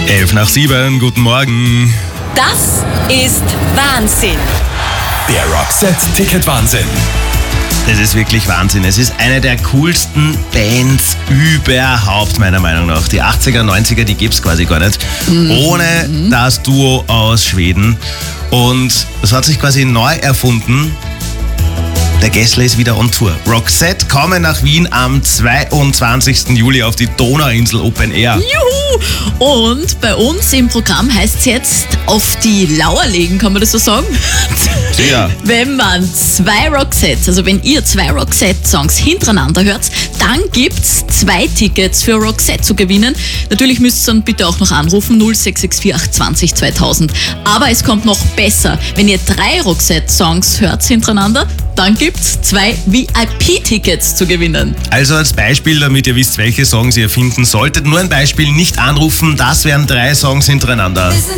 11:07, guten Morgen. Das ist Wahnsinn. Der Roxette-Ticket-Wahnsinn. Das ist wirklich Wahnsinn. Es ist eine der coolsten Bands überhaupt, meiner Meinung nach. Die 80er, 90er, die gibt's quasi gar nicht. Ohne das Duo aus Schweden. Und es hat sich quasi neu erfunden. Der Gessler ist wieder on Tour. Roxette kommen nach Wien am 22. Juli auf die Donauinsel Open Air. Juhu! Und bei uns im Programm heißt es jetzt auf die Lauer legen, kann man das so sagen? Ja. Wenn man wenn ihr zwei Roxette-Songs hintereinander hört, dann gibt's 2 Tickets für Roxette zu gewinnen. Natürlich müsst ihr dann bitte auch noch anrufen, 0664 820 2000. Aber es kommt noch besser. Wenn ihr 3 Roxette-Songs hört hintereinander, dann gibt's 2 VIP-Tickets zu gewinnen. Also als Beispiel, damit ihr wisst, welche Songs ihr finden solltet, nur ein Beispiel, nicht anrufen, das wären 3 Songs hintereinander.